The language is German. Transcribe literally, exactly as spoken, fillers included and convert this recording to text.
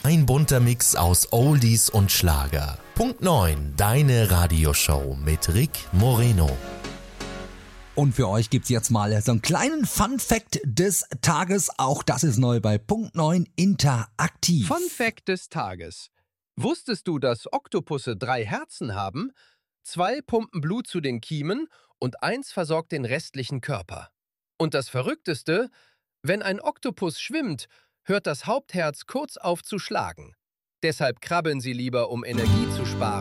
Ein bunter Mix aus Oldies und Schlager. Punkt neun, deine Radioshow mit Rick Moreno. Und für euch gibt's jetzt mal so einen kleinen Fun-Fact des Tages. Auch das ist neu bei Punkt neun Interaktiv. Fun-Fact des Tages. Wusstest du, dass Oktopusse drei Herzen haben? Zwei pumpen Blut zu den Kiemen und eins versorgt den restlichen Körper. Und das Verrückteste, wenn ein Oktopus schwimmt, hört das Hauptherz kurz auf zu schlagen. Deshalb krabbeln sie lieber, um Energie zu sparen.